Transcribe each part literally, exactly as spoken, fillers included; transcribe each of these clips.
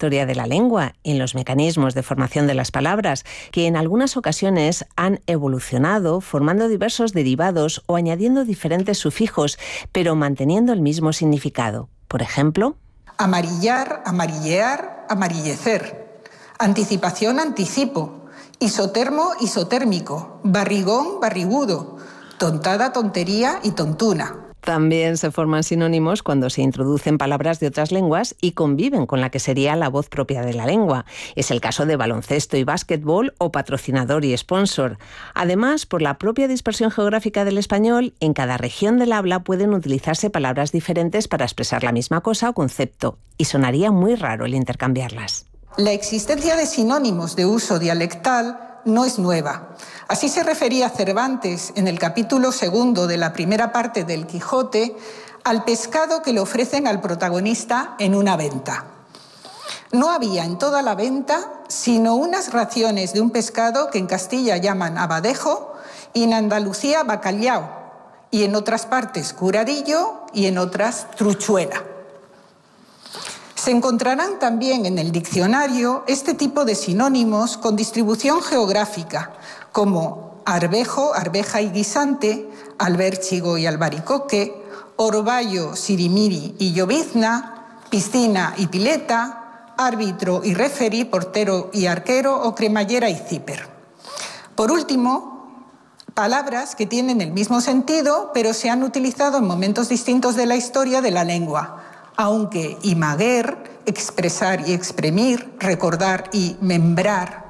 historia de la lengua y en los mecanismos de formación de las palabras, que en algunas ocasiones han evolucionado formando diversos derivados o añadiendo diferentes sufijos, pero manteniendo el mismo significado. Por ejemplo, amarillar, amarillear, amarillecer, anticipación, anticipo, isotermo, isotérmico, barrigón, barrigudo, tontada, tontería y tontuna. También se forman sinónimos cuando se introducen palabras de otras lenguas y conviven con la que sería la voz propia de la lengua. Es el caso de baloncesto y básquetbol o patrocinador y sponsor. Además, por la propia dispersión geográfica del español, en cada región del habla pueden utilizarse palabras diferentes para expresar la misma cosa o concepto, y sonaría muy raro el intercambiarlas. La existencia de sinónimos de uso dialectal no es nueva. Así se refería Cervantes en el capítulo segundo de la primera parte del Quijote al pescado que le ofrecen al protagonista en una venta. No había en toda la venta sino unas raciones de un pescado que en Castilla llaman abadejo y en Andalucía bacalhau, y en otras partes curadillo y en otras truchuela. Se encontrarán también en el diccionario este tipo de sinónimos con distribución geográfica, como arvejo, arveja y guisante, albérchigo y albaricoque, orvallo, sirimiri y llovizna, piscina y pileta, árbitro y referí, portero y arquero o cremallera y zíper. Por último, palabras que tienen el mismo sentido, pero se han utilizado en momentos distintos de la historia de la lengua, aunque imaguer, expresar y exprimir, recordar y membrar.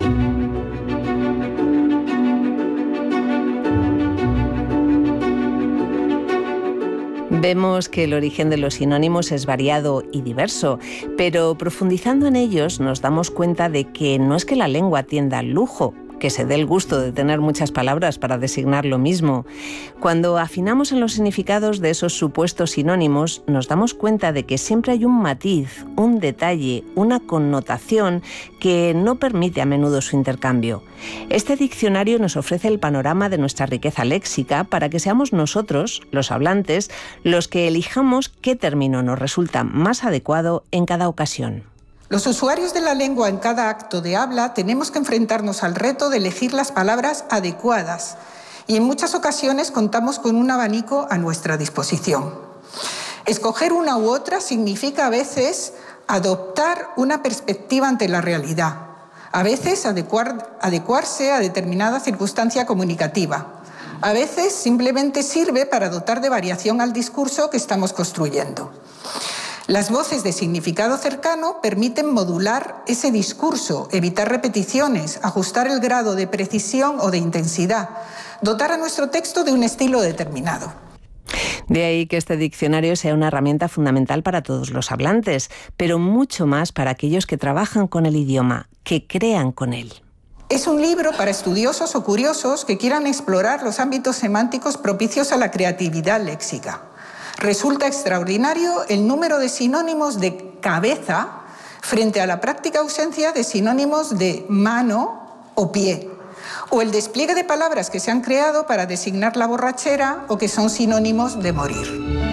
Vemos que el origen de los sinónimos es variado y diverso, pero profundizando en ellos nos damos cuenta de que no es que la lengua tienda al lujo, que se dé el gusto de tener muchas palabras para designar lo mismo. Cuando afinamos en los significados de esos supuestos sinónimos, nos damos cuenta de que siempre hay un matiz, un detalle, una connotación que no permite a menudo su intercambio. Este diccionario nos ofrece el panorama de nuestra riqueza léxica para que seamos nosotros, los hablantes, los que elijamos qué término nos resulta más adecuado en cada ocasión. Los usuarios de la lengua en cada acto de habla tenemos que enfrentarnos al reto de elegir las palabras adecuadas y en muchas ocasiones contamos con un abanico a nuestra disposición. Escoger una u otra significa a veces adoptar una perspectiva ante la realidad, a veces adecuar, adecuarse a determinada circunstancia comunicativa, a veces simplemente sirve para dotar de variación al discurso que estamos construyendo. Las voces de significado cercano permiten modular ese discurso, evitar repeticiones, ajustar el grado de precisión o de intensidad, dotar a nuestro texto de un estilo determinado. De ahí que este diccionario sea una herramienta fundamental para todos los hablantes, pero mucho más para aquellos que trabajan con el idioma, que crean con él. Es un libro para estudiosos o curiosos que quieran explorar los ámbitos semánticos propicios a la creatividad léxica. Resulta extraordinario el número de sinónimos de cabeza frente a la práctica ausencia de sinónimos de mano o pie, o el despliegue de palabras que se han creado para designar la borrachera o que son sinónimos de morir.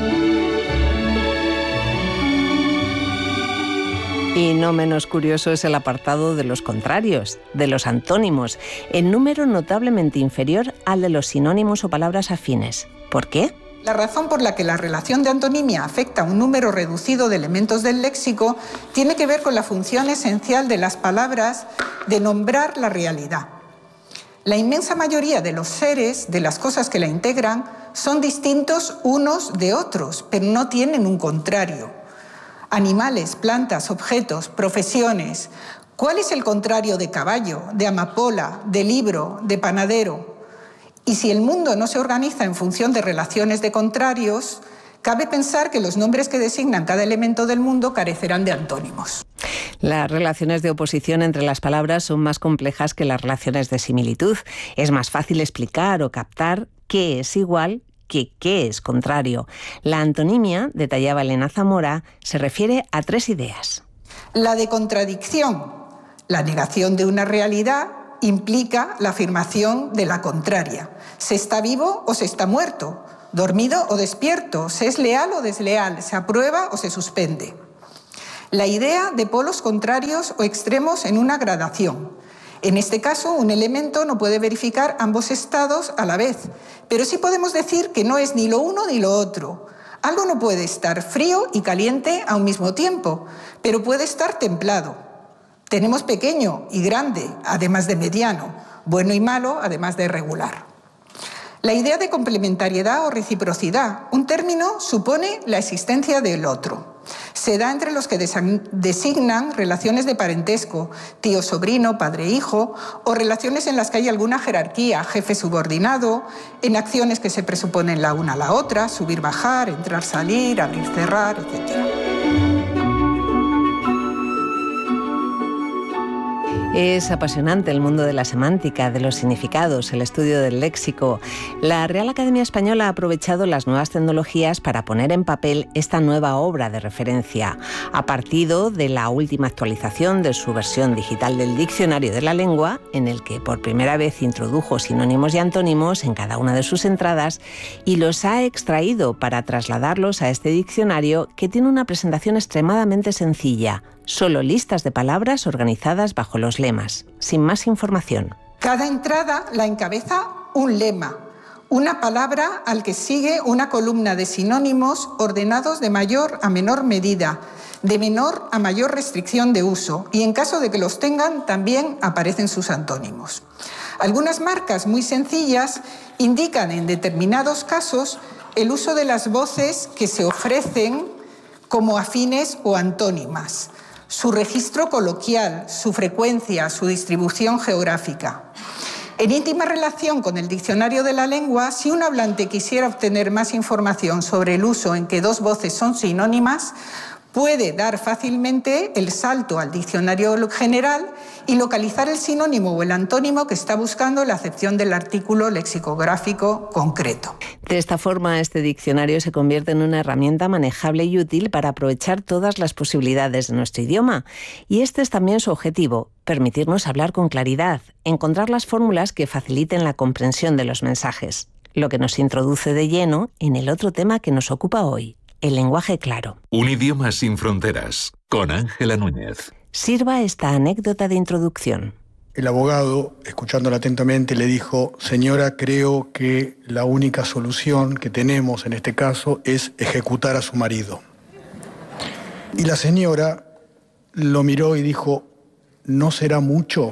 Y no menos curioso es el apartado de los contrarios, de los antónimos, en número notablemente inferior al de los sinónimos o palabras afines. ¿Por qué? La razón por la que la relación de antonimia afecta a un número reducido de elementos del léxico tiene que ver con la función esencial de las palabras de nombrar la realidad. La inmensa mayoría de los seres, de las cosas que la integran, son distintos unos de otros, pero no tienen un contrario. Animales, plantas, objetos, profesiones. ¿Cuál es el contrario de caballo, de amapola, de libro, de panadero? Y si el mundo no se organiza en función de relaciones de contrarios, cabe pensar que los nombres que designan cada elemento del mundo carecerán de antónimos. Las relaciones de oposición entre las palabras son más complejas que las relaciones de similitud. Es más fácil explicar o captar qué es igual que qué es contrario. La antonimia, detallaba Elena Zamora, se refiere a tres ideas. La de contradicción, la negación de una realidad, implica la afirmación de la contraria. ¿Se está vivo o se está muerto? ¿Dormido o despierto? ¿Se es leal o desleal? ¿Se aprueba o se suspende? La idea de polos contrarios o extremos en una gradación. En este caso, un elemento no puede verificar ambos estados a la vez, pero sí podemos decir que no es ni lo uno ni lo otro. Algo no puede estar frío y caliente a un mismo tiempo, pero puede estar templado. Tenemos pequeño y grande, además de mediano, bueno y malo, además de regular. La idea de complementariedad o reciprocidad, un término supone la existencia del otro. Se da entre los que designan relaciones de parentesco, tío-sobrino, padre-hijo, o relaciones en las que hay alguna jerarquía, jefe-subordinado, en acciones que se presuponen la una a la otra, subir-bajar, entrar-salir, abrir-cerrar, etcétera. Es apasionante el mundo de la semántica, de los significados, el estudio del léxico. La Real Academia Española ha aprovechado las nuevas tecnologías para poner en papel esta nueva obra de referencia. Ha partido de la última actualización de su versión digital del Diccionario de la Lengua, en el que por primera vez introdujo sinónimos y antónimos en cada una de sus entradas y los ha extraído para trasladarlos a este diccionario, que tiene una presentación extremadamente sencilla. Solo listas de palabras organizadas bajo los lemas, sin más información. Cada entrada la encabeza un lema, una palabra al que sigue una columna de sinónimos ordenados de mayor a menor medida, de menor a mayor restricción de uso, y en caso de que los tengan también aparecen sus antónimos. Algunas marcas muy sencillas indican en determinados casos el uso de las voces que se ofrecen como afines o antónimas, su registro coloquial, su frecuencia, su distribución geográfica. En íntima relación con el Diccionario de la Lengua, si un hablante quisiera obtener más información sobre el uso en que dos voces son sinónimas, puede dar fácilmente el salto al diccionario general y localizar el sinónimo o el antónimo que está buscando en la acepción del artículo lexicográfico concreto. De esta forma, este diccionario se convierte en una herramienta manejable y útil para aprovechar todas las posibilidades de nuestro idioma. Y este es también su objetivo: permitirnos hablar con claridad, encontrar las fórmulas que faciliten la comprensión de los mensajes, lo que nos introduce de lleno en el otro tema que nos ocupa hoy: el lenguaje claro. Un idioma sin fronteras, con Ángela Núñez. Sirva esta anécdota de introducción. El abogado, escuchándola atentamente, le dijo: señora, creo que la única solución que tenemos en este caso es ejecutar a su marido. Y la señora lo miró y dijo: ¿no será mucho?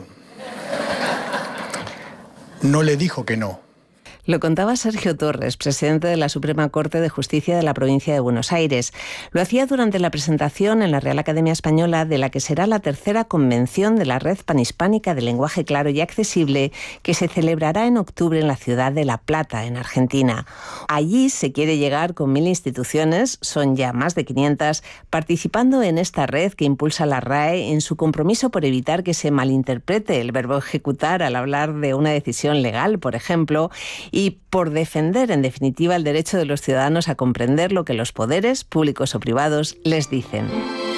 No le dijo que no. Lo contaba Sergio Torres, presidente de la Suprema Corte de Justicia de la provincia de Buenos Aires. Lo hacía durante la presentación en la Real Academia Española de la que será la tercera convención de la Red Panhispánica de Lenguaje Claro y Accesible, que se celebrará en octubre en la ciudad de La Plata, en Argentina. Allí se quiere llegar con mil instituciones, son ya más de quinientas, participando en esta red que impulsa la R A E en su compromiso por evitar que se malinterprete el verbo ejecutar al hablar de una decisión legal, por ejemplo, y por defender, en definitiva, el derecho de los ciudadanos a comprender lo que los poderes, públicos o privados, les dicen.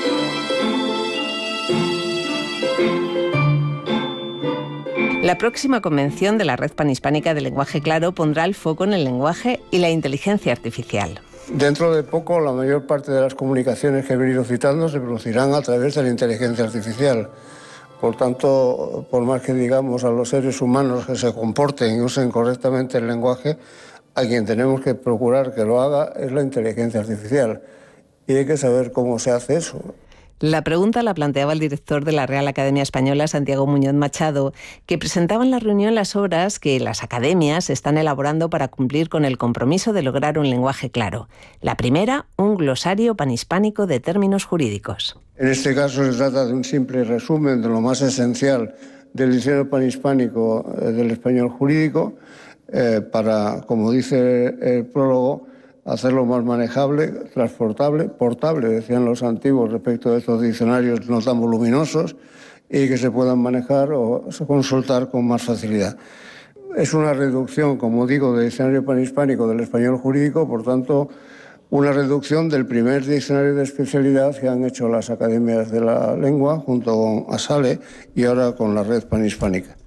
La próxima convención de la Red Panhispánica de Lenguaje Claro pondrá el foco en el lenguaje y la inteligencia artificial. Dentro de poco, la mayor parte de las comunicaciones que he venido citando se producirán a través de la inteligencia artificial. Por tanto, por más que digamos a los seres humanos que se comporten y usen correctamente el lenguaje, a quien tenemos que procurar que lo haga es la inteligencia artificial. Y hay que saber cómo se hace eso. La pregunta la planteaba el director de la Real Academia Española, Santiago Muñoz Machado, que presentaba en la reunión las obras que las academias están elaborando para cumplir con el compromiso de lograr un lenguaje claro. La primera, un glosario panhispánico de términos jurídicos. En este caso se trata de un simple resumen de lo más esencial del diccionario panhispánico del español jurídico eh, para, como dice el prólogo, hacerlo más manejable, transportable, portable, decían los antiguos respecto de estos diccionarios no tan voluminosos, y que se puedan manejar o consultar con más facilidad. Es una reducción, como digo, del diccionario panhispánico del español jurídico, por tanto, una reducción del primer diccionario de especialidad que han hecho las academias de la lengua junto con ASALE y ahora con la Red Panhispánica.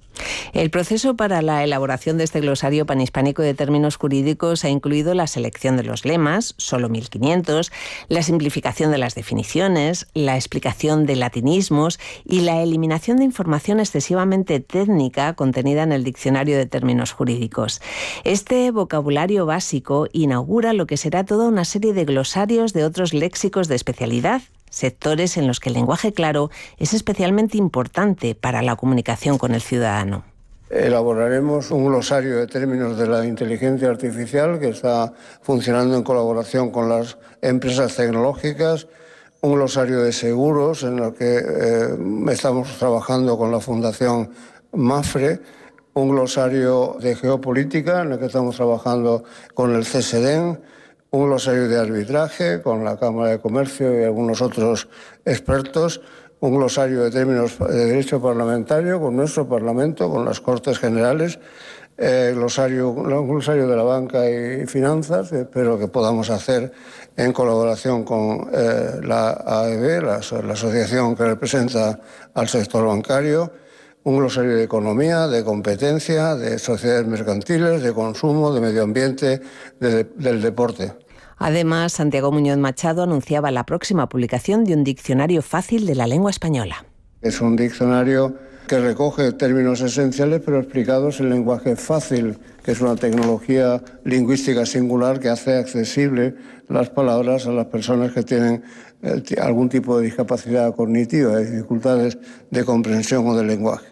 El proceso para la elaboración de este glosario panhispánico de términos jurídicos ha incluido la selección de los lemas, solo mil quinientos, la simplificación de las definiciones, la explicación de latinismos y la eliminación de información excesivamente técnica contenida en el diccionario de términos jurídicos. Este vocabulario básico inaugura lo que será toda una serie de glosarios de otros léxicos de especialidad, sectores en los que el lenguaje claro es especialmente importante para la comunicación con el ciudadano. Elaboraremos un glosario de términos de la inteligencia artificial que está funcionando en colaboración con las empresas tecnológicas, un glosario de seguros en el que eh, estamos trabajando con la Fundación MAFRE, un glosario de geopolítica en el que estamos trabajando con el CESEDEN, un glosario de arbitraje con la Cámara de Comercio y algunos otros expertos, un glosario de términos de derecho parlamentario con nuestro Parlamento, con las Cortes Generales, eh, glosario, un glosario de la banca y finanzas, espero que podamos hacer en colaboración con eh, la A E B, la, la asociación que representa al sector bancario, un glosario de economía, de competencia, de sociedades mercantiles, de consumo, de medio ambiente, de, del deporte. Además, Santiago Muñoz Machado anunciaba la próxima publicación de un diccionario fácil de la lengua española. Es un diccionario que recoge términos esenciales pero explicados en lenguaje fácil, que es una tecnología lingüística singular que hace accesible las palabras a las personas que tienen eh, algún tipo de discapacidad cognitiva, de dificultades de comprensión o del lenguaje.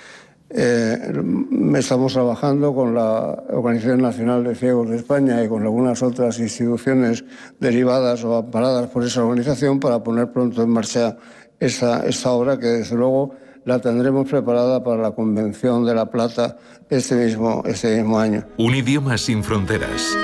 Eh, estamos trabajando con la Organización Nacional de Ciegos de España y con algunas otras instituciones derivadas o amparadas por esa organización para poner pronto en marcha esta, esta obra que desde luego la tendremos preparada para la Convención de La Plata este mismo, este mismo año. Un idioma sin fronteras.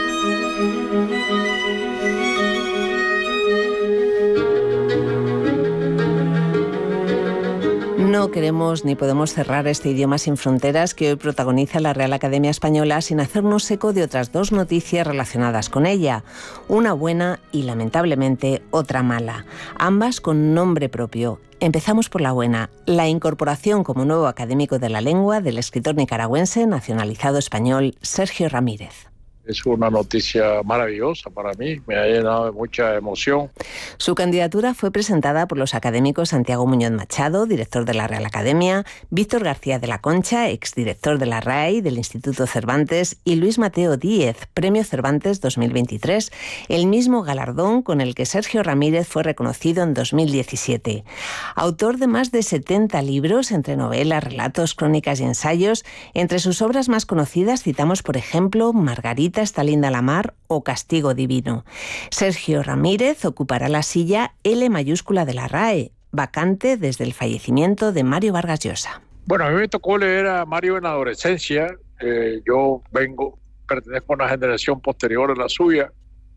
No queremos ni podemos cerrar este idioma sin fronteras que hoy protagoniza la Real Academia Española sin hacernos eco de otras dos noticias relacionadas con ella. Una buena y, lamentablemente, otra mala. Ambas con nombre propio. Empezamos por la buena, la incorporación como nuevo académico de la lengua del escritor nicaragüense nacionalizado español Sergio Ramírez. Es una noticia maravillosa para mí, me ha llenado de mucha emoción. Su candidatura fue presentada por los académicos Santiago Muñoz Machado, director de la Real Academia, Víctor García de la Concha, exdirector de la R A E del Instituto Cervantes, y Luis Mateo Díez, Premio Cervantes dos mil veintitrés, el mismo galardón con el que Sergio Ramírez fue reconocido en dos mil diecisiete. Autor de más de setenta libros, entre novelas, relatos, crónicas y ensayos, entre sus obras más conocidas citamos, por ejemplo, Margarita está linda la mar o Castigo divino. Sergio Ramírez ocupará la silla L mayúscula de la R A E, vacante desde el fallecimiento de Mario Vargas Llosa. Bueno, a mí me tocó leer a Mario en la adolescencia. Eh, yo vengo, pertenezco a una generación posterior a la suya.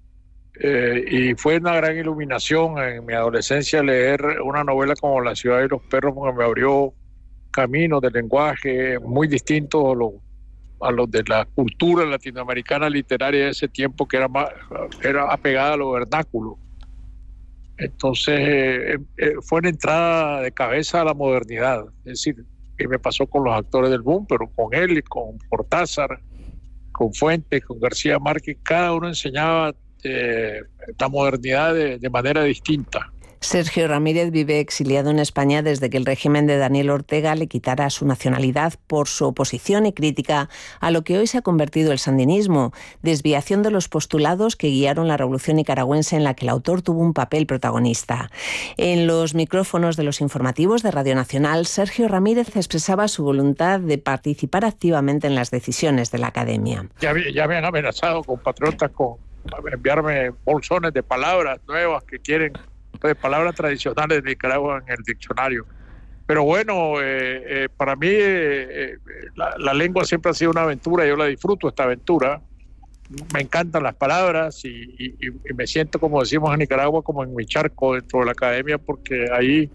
Eh, y fue una gran iluminación en mi adolescencia leer una novela como La ciudad de los perros, porque me abrió caminos de lenguaje muy distintos a los a los de la cultura latinoamericana literaria de ese tiempo, que era más, era apegada a lo vernáculo. Entonces eh, eh, fue una entrada de cabeza a la modernidad. Es decir, que me pasó con los actores del boom, pero con él y con Cortázar, con Fuentes, con García Márquez, cada uno enseñaba eh, la modernidad de, de manera distinta. Sergio Ramírez vive exiliado en España desde que el régimen de Daniel Ortega le quitara su nacionalidad por su oposición y crítica a lo que hoy se ha convertido el sandinismo, desviación de los postulados que guiaron la revolución nicaragüense en la que el autor tuvo un papel protagonista. En los micrófonos de los informativos de Radio Nacional, Sergio Ramírez expresaba su voluntad de participar activamente en las decisiones de la Academia. Ya, ya me han amenazado compatriotas con enviarme bolsones de palabras nuevas que quieren, de palabras tradicionales de Nicaragua en el diccionario. Pero bueno, eh, eh, para mí eh, eh, la, la lengua siempre ha sido una aventura, yo la disfruto esta aventura, me encantan las palabras y, y, y me siento, como decimos en Nicaragua, como en mi charco dentro de la academia, porque ahí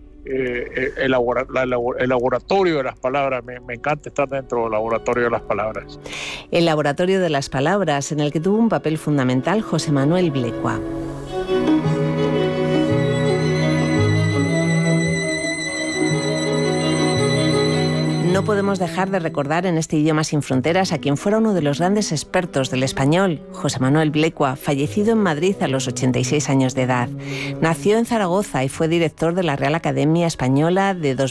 eh, el, labora, la, el laboratorio de las palabras, me, me encanta estar dentro del laboratorio de las palabras. El laboratorio de las palabras, en el que tuvo un papel fundamental José Manuel Blecua. No podemos dejar de recordar en este Idioma sin Fronteras a quien fuera uno de los grandes expertos del español, José Manuel Blecua, fallecido en Madrid a los ochenta y seis años de edad. Nació en Zaragoza y fue director de la Real Academia Española de dos